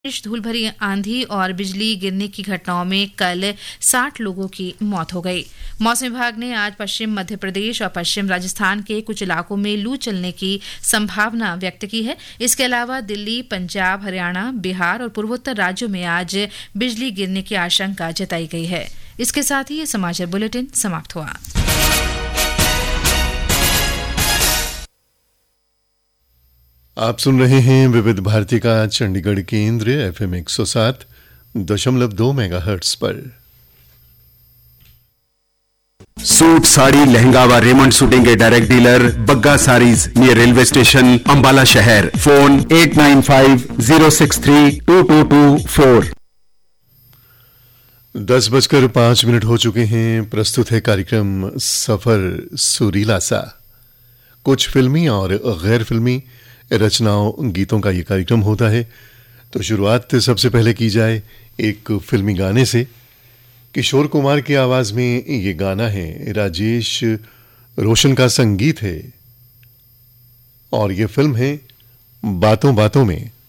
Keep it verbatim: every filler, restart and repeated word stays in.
बारिश, धूल भरी आंधी और बिजली गिरने की घटनाओं में कल साठ लोगों की मौत हो गई। मौसम विभाग ने आज पश्चिम मध्य प्रदेश और पश्चिम राजस्थान के कुछ इलाकों में लू चलने की संभावना व्यक्त की है। इसके अलावा दिल्ली, पंजाब, हरियाणा, बिहार और पूर्वोत्तर राज्यों में आज बिजली गिरने की आशंका जताई गई है। इसके साथ ही ये समाचार बुलेटिन समाप्त हुआ। आप सुन रहे हैं विविध भारती का चंडीगढ़ केंद्र एफएम एक सौ सात दशमलव दो मेगाहर्ट्ज पर। सूट, साड़ी, लहंगा व रेमंड सूटिंग के direct dealer Bagga saris near railway station, Ambala शहर। Phone at nine five zero six three to to to four. दस बजकर पांच मिनट हो चुके हैं। प्रस्तुत है कार्यक्रम सफर सुरीला सा। कुछ फिल्मी और गैर फिल्मी रचनाओं, गीतों का ये कार्यक्रम होता है। तो शुरुआत सबसे पहले की जाए एक फिल्मी गाने से। किशोर कुमार की आवाज में ये गाना है, राजेश रोशन का संगीत है और ये फिल्म है बातों बातों में।